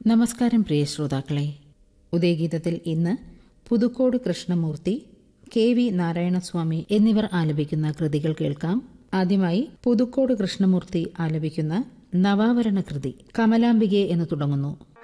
നമസ്കാരം പ്രിയ ശ്രോതാക്കളെ. ഉദയഗീതത്തിൽ ഇന്ന് പുതുക്കോട് കൃഷ്ണമൂർത്തി, KV നാരായണസ്വാമി എന്നിവർ ആലപിക്കുന്ന കൃതികൾ കേൾക്കാം. ആദ്യമായി പുതുക്കോട് കൃഷ്ണമൂർത്തി ആലപിക്കുന്ന നവാവരണ കൃതി കമലാംബികെ എന്ന് തുടങ്ങുന്നു.